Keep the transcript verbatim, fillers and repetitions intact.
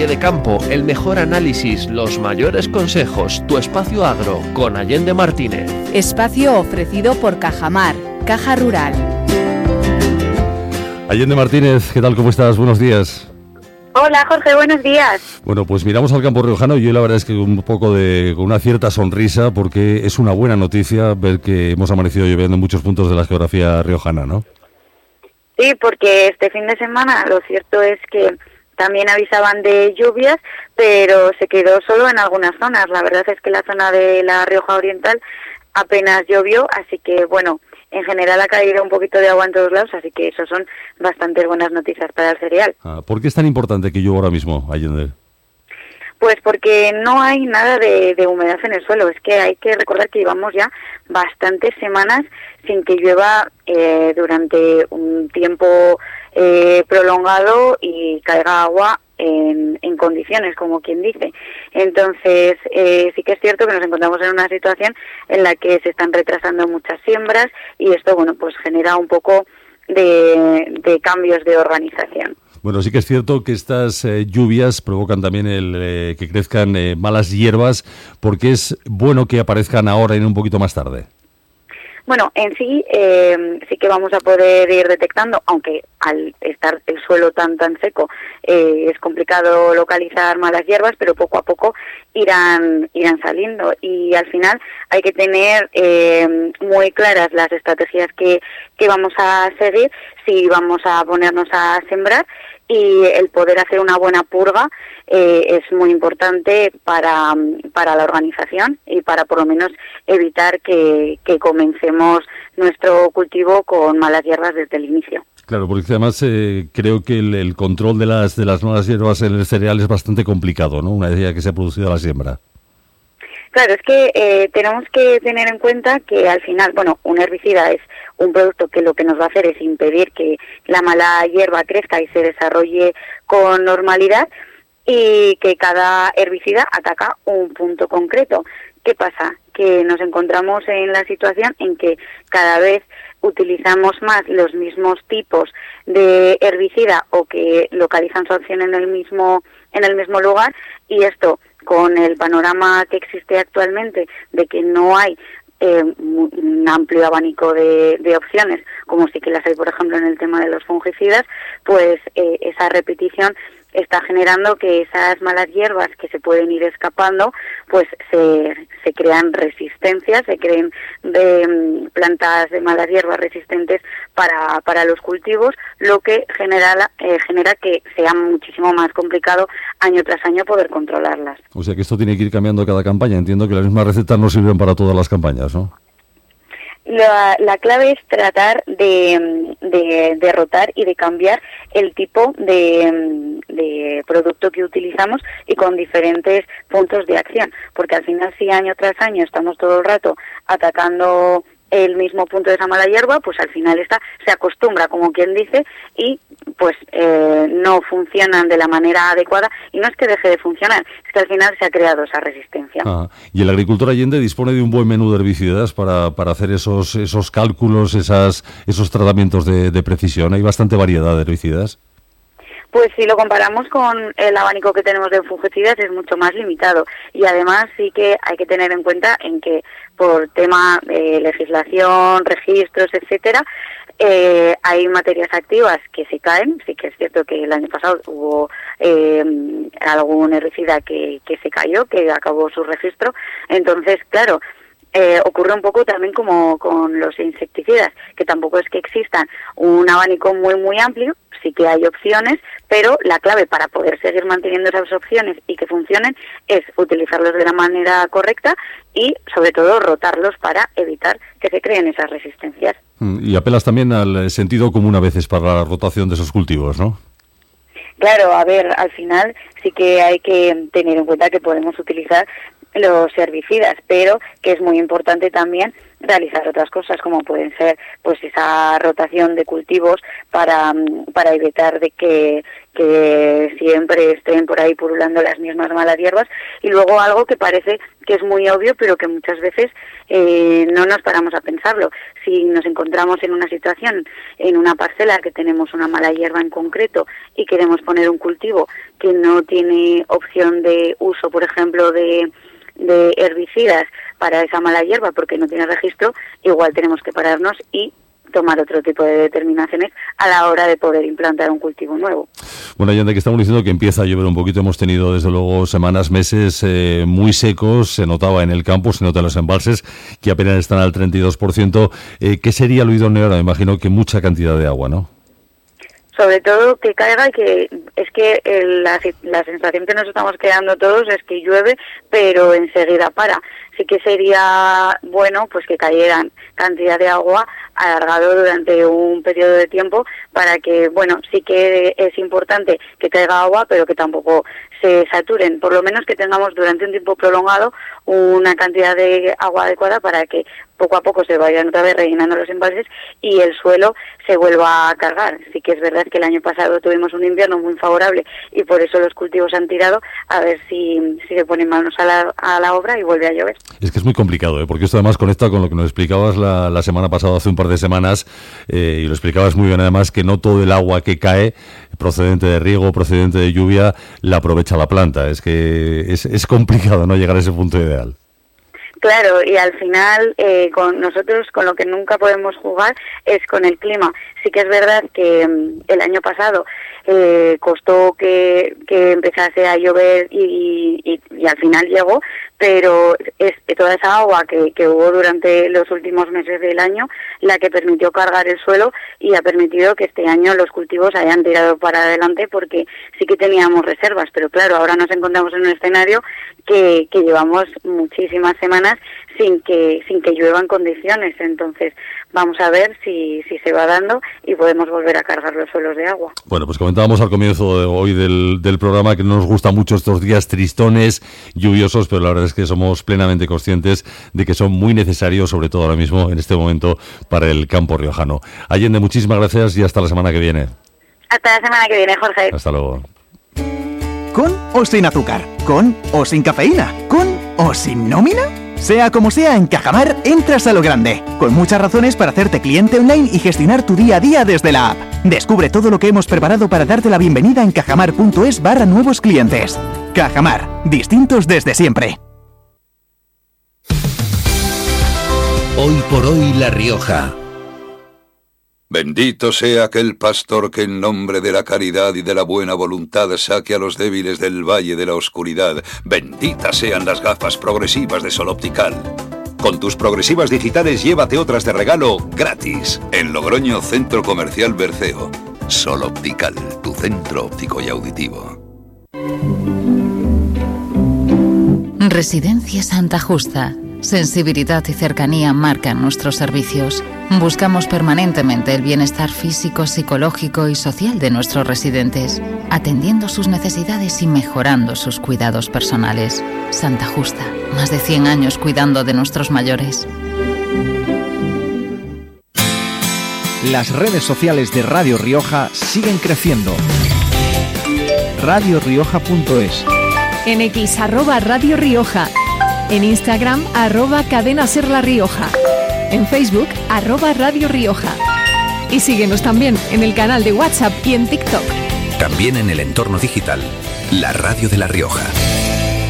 pie de campo, el mejor análisis, los mayores consejos. Tu espacio agro con Allende Martínez. Espacio ofrecido por Cajamar, Caja Rural. Allende Martínez, ¿qué tal? ¿Cómo estás? Buenos días. Hola Jorge, buenos días. Bueno, pues miramos al campo riojano y yo la verdad es que un poco de con una cierta sonrisa, porque es una buena noticia ver que hemos amanecido lloviendo en muchos puntos de la geografía riojana, ¿no? Sí, porque este fin de semana lo cierto es que también avisaban de lluvias, pero se quedó solo en algunas zonas. La verdad es que la zona de la Rioja Oriental apenas llovió, así que bueno, en general ha caído un poquito de agua en todos lados, así que eso son bastante buenas noticias para el cereal. Ah, ¿por qué es tan importante que llueva ahora mismo, Allende? Pues porque no hay nada de, de humedad en el suelo. Es que hay que recordar que llevamos ya bastantes semanas sin que llueva eh, durante un tiempo eh, prolongado y caiga agua en, en condiciones, como quien dice. Entonces, eh, sí que es cierto que nos encontramos en una situación en la que se están retrasando muchas siembras y esto, bueno, pues genera un poco de, de cambios de organización. Bueno, sí que es cierto que estas eh, lluvias provocan también el eh, que crezcan eh, malas hierbas, porque es bueno que aparezcan ahora y no un poquito más tarde. Bueno, en sí eh, sí que vamos a poder ir detectando, aunque al estar el suelo tan tan seco eh, es complicado localizar malas hierbas, pero poco a poco irán irán saliendo y al final hay que tener eh, muy claras las estrategias que, que vamos a seguir si vamos a ponernos a sembrar, y el poder hacer una buena purga eh, es muy importante para, para la organización y para por lo menos evitar que, que comencemos nuestro cultivo con malas hierbas desde el inicio. Claro, porque además eh, creo que el, el control de las de las malas hierbas en el cereal es bastante complicado, ¿no? Una vez ya que se ha producido la siembra. Claro, es que eh, tenemos que tener en cuenta que al final, bueno, un herbicida es un producto que lo que nos va a hacer es impedir que la mala hierba crezca y se desarrolle con normalidad, y que cada herbicida ataca un punto concreto. ¿Qué pasa? Que nos encontramos en la situación en que cada vez utilizamos más los mismos tipos de herbicida o que localizan su acción en el mismo en el mismo lugar, y esto con el panorama que existe actualmente de que no hay eh, un amplio abanico de, de opciones, como sí que las hay, por ejemplo, en el tema de los fungicidas, pues eh, esa repetición está generando que esas malas hierbas que se pueden ir escapando, pues se, se crean resistencias, se creen de um, plantas de malas hierbas resistentes para, para los cultivos, lo que genera, eh, genera que sea muchísimo más complicado año tras año poder controlarlas. O sea que esto tiene que ir cambiando cada campaña. Entiendo que las mismas recetas no sirven para todas las campañas, ¿no? La, la clave es tratar de, de, de rotar y de cambiar el tipo de, de producto que utilizamos y con diferentes puntos de acción, porque al final si año tras año estamos todo el rato atacando el mismo punto de esa mala hierba, pues al final esta se acostumbra, como quien dice, y pues eh, no funcionan de la manera adecuada, y no es que deje de funcionar, es que al final se ha creado esa resistencia. Ah, y el agricultor Allende dispone de un buen menú de herbicidas para, para hacer esos esos cálculos, esas esos tratamientos de, de precisión. Hay bastante variedad de herbicidas. Pues si lo comparamos con el abanico que tenemos de fungicidas es mucho más limitado, y además sí que hay que tener en cuenta en que por tema de legislación, registros, etcétera, eh, hay materias activas que se caen. Sí que es cierto que el año pasado hubo eh, algún herbicida que, que se cayó, que acabó su registro. Entonces, claro, Eh, ocurre un poco también como con los insecticidas, que tampoco es que existan un abanico muy muy amplio, sí que hay opciones, pero la clave para poder seguir manteniendo esas opciones y que funcionen es utilizarlos de la manera correcta y sobre todo rotarlos para evitar que se creen esas resistencias. Y apelas también al sentido común a veces para la rotación de esos cultivos, ¿no? Claro, a ver, al final sí que hay que tener en cuenta que podemos utilizar los herbicidas, pero que es muy importante también realizar otras cosas como pueden ser pues esa rotación de cultivos para, para evitar de que, que que siempre estén por ahí pululando las mismas malas hierbas. Y luego algo que parece que es muy obvio, pero que muchas veces eh, no nos paramos a pensarlo. Si nos encontramos en una situación, en una parcela que tenemos una mala hierba en concreto y queremos poner un cultivo que no tiene opción de uso, por ejemplo, de, de herbicidas para esa mala hierba porque no tiene registro, igual tenemos que pararnos y tomar otro tipo de determinaciones a la hora de poder implantar un cultivo nuevo. Bueno, Allende, que estamos diciendo que empieza a llover un poquito, hemos tenido desde luego semanas, meses eh, muy secos, se notaba en el campo, se nota en los embalses, que apenas están al treinta y dos por ciento. Eh, ¿Qué sería lo idóneo ahora? Me imagino que mucha cantidad de agua, ¿no? Sobre todo que caiga, y que es que el, la, la sensación que nos estamos quedando todos es que llueve, pero enseguida para. Sí que sería bueno pues que cayeran cantidad de agua alargado durante un periodo de tiempo para que, bueno, sí que es importante que caiga agua, pero que tampoco se saturen, por lo menos que tengamos durante un tiempo prolongado una cantidad de agua adecuada para que poco a poco se vayan otra vez rellenando los embalses y el suelo se vuelva a cargar. Sí que es verdad que el año pasado tuvimos un invierno muy favorable y por eso los cultivos han tirado, a ver si, si se ponen manos a la, a la obra y vuelve a llover. Es que es muy complicado, ¿eh? Porque esto además conecta con lo que nos explicabas la, la semana pasada, hace un par de semanas, eh, y lo explicabas muy bien además, que no todo el agua que cae, procedente de riego, procedente de lluvia, la aprovecha la planta. Es que es, es complicado, ¿no?, llegar a ese punto ideal. Claro, y al final eh, con nosotros con lo que nunca podemos jugar es con el clima. Sí que es verdad que um, el año pasado eh, costó que, que empezase a llover y, y, y al final llegó, pero es toda esa agua que, que hubo durante los últimos meses del año la que permitió cargar el suelo y ha permitido que este año los cultivos hayan tirado para adelante, porque sí que teníamos reservas, pero claro, ahora nos encontramos en un escenario que, que llevamos muchísimas semanas sin que sin que lluevan condiciones. Entonces vamos a ver si, si se va dando y podemos volver a cargar los suelos de agua. Bueno, pues comentábamos al comienzo de hoy del, del programa que no nos gustan mucho estos días tristones, lluviosos, pero la verdad es que somos plenamente conscientes de que son muy necesarios, sobre todo ahora mismo, en este momento, para el campo riojano. Allende, muchísimas gracias y hasta la semana que viene. Hasta la semana que viene, Jorge. Hasta luego. ¿Con o sin azúcar? ¿Con o sin cafeína? ¿Con o sin nómina? Sea como sea, en Cajamar entras a lo grande, con muchas razones para hacerte cliente online y gestionar tu día a día desde la app. Descubre todo lo que hemos preparado para darte la bienvenida en cajamar.es barra nuevos clientes. Cajamar, distintos desde siempre. Hoy por hoy La Rioja. Bendito sea aquel pastor que en nombre de la caridad y de la buena voluntad saque a los débiles del valle de la oscuridad. Benditas sean las gafas progresivas de Sol Optical. Con tus progresivas digitales llévate otras de regalo gratis. En Logroño, Centro Comercial Berceo. Sol Optical, tu centro óptico y auditivo. Residencia Santa Justa. Sensibilidad y cercanía marcan nuestros servicios. Buscamos permanentemente el bienestar físico, psicológico y social de nuestros residentes, atendiendo sus necesidades y mejorando sus cuidados personales. Santa Justa, más de cien años cuidando de nuestros mayores. Las redes sociales de Radio Rioja siguen creciendo. radio rioja punto es. En X, arroba Radio Rioja. En Instagram, arroba Cadena Ser La Rioja. En Facebook, arroba Radio Rioja. Y síguenos también en el canal de WhatsApp y en TikTok. También en el entorno digital, La Radio de La Rioja.